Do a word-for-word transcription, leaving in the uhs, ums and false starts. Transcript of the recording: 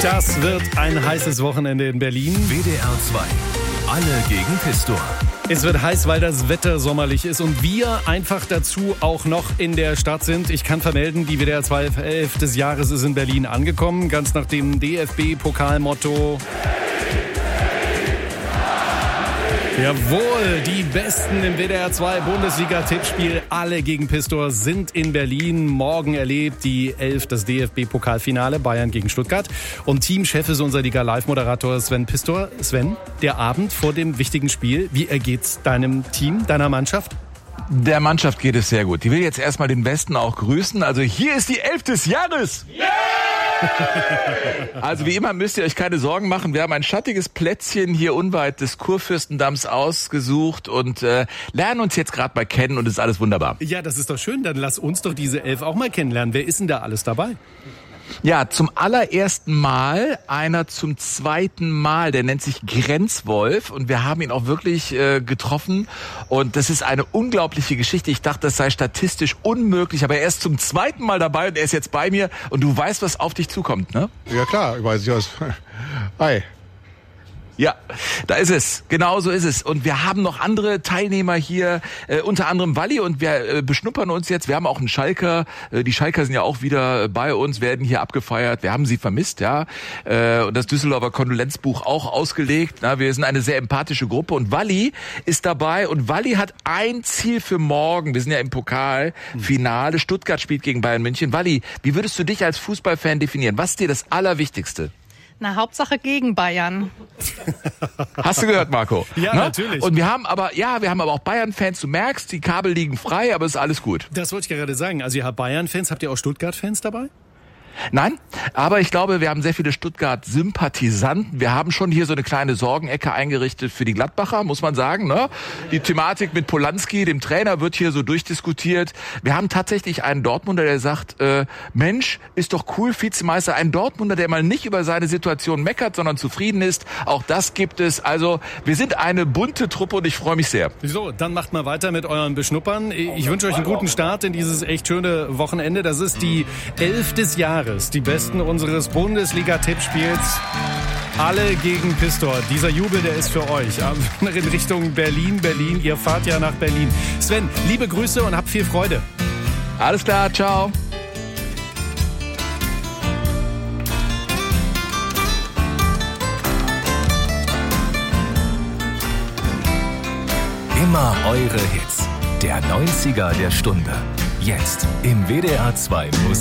Das wird ein heißes Wochenende in Berlin. W D R zwei. Alle gegen Pistor. Es wird heiß, weil das Wetter sommerlich ist und wir einfach dazu auch noch in der Stadt sind. Ich kann vermelden, die W D R zwei elf des Jahres ist in Berlin angekommen. Ganz nach dem D F B-Pokalmotto. Jawohl, die Besten im W D R zwei Bundesliga-Tippspiel, alle gegen Pistor, sind in Berlin. Morgen erlebt die elf das D F B-Pokalfinale, Bayern gegen Stuttgart. Und Teamchef ist unser Liga-Live-Moderator Sven Pistor. Sven, der Abend vor dem wichtigen Spiel, wie ergeht's deinem Team, deiner Mannschaft? Der Mannschaft geht es sehr gut. Die will jetzt erstmal den Besten auch grüßen. Also hier ist die elf des Jahres. Yeah! Also wie immer müsst ihr euch keine Sorgen machen. Wir haben ein schattiges Plätzchen hier unweit des Kurfürstendamms ausgesucht und äh, lernen uns jetzt gerade mal kennen und ist alles wunderbar. Ja, das ist doch schön. Dann lass uns doch diese elf auch mal kennenlernen. Wer ist denn da alles dabei? Ja, zum allerersten Mal einer zum zweiten Mal, der nennt sich Grenzwolf und wir haben ihn auch wirklich äh, getroffen und das ist eine unglaubliche Geschichte. Ich dachte, das sei statistisch unmöglich, aber er ist zum zweiten Mal dabei und er ist jetzt bei mir und du weißt, was auf dich zukommt, ne? Ja klar, ich weiß was. Hi. Ja, da ist es. Genau so ist es. Und wir haben noch andere Teilnehmer hier, äh, unter anderem Walli und wir äh, beschnuppern uns jetzt. Wir haben auch einen Schalker. Äh, die Schalker sind ja auch wieder bei uns, werden hier abgefeiert. Wir haben sie vermisst, ja. Äh, und das Düsseldorfer Kondolenzbuch auch ausgelegt. Na, wir sind eine sehr empathische Gruppe und Walli ist dabei und Walli hat ein Ziel für morgen. Wir sind ja im Pokalfinale. Stuttgart spielt gegen Bayern München. Walli, wie würdest du dich als Fußballfan definieren? Was ist dir das Allerwichtigste? Na, Hauptsache gegen Bayern. Hast du gehört, Marco? Ja, ne? Natürlich. Und wir haben aber, ja, wir haben aber auch Bayern-Fans. Du merkst, die Kabel liegen frei, aber es ist alles gut. Das wollte ich gerade sagen. Also ihr habt Bayern-Fans, habt ihr auch Stuttgart-Fans dabei? Nein, aber ich glaube, wir haben sehr viele Stuttgart-Sympathisanten. Wir haben schon hier so eine kleine Sorgenecke eingerichtet für die Gladbacher, muss man sagen, ne? Die Thematik mit Polanski, dem Trainer, wird hier so durchdiskutiert. Wir haben tatsächlich einen Dortmunder, der sagt, äh, Mensch, ist doch cool, Vizemeister. Ein Dortmunder, der mal nicht über seine Situation meckert, sondern zufrieden ist. Auch das gibt es. Also, wir sind eine bunte Truppe und ich freue mich sehr. So, dann macht mal weiter mit euren Beschnuppern. Ich wünsche euch einen guten Start in dieses echt schöne Wochenende. Das ist die elf des Jahres. Die Besten unseres Bundesliga-Tippspiels. Alle gegen Pistor. Dieser Jubel, der ist für euch. In Richtung Berlin, Berlin. Ihr fahrt ja nach Berlin. Sven, liebe Grüße und habt viel Freude. Alles klar, ciao. Immer eure Hits. Der neunziger der Stunde. Jetzt im W D R zwei Musik.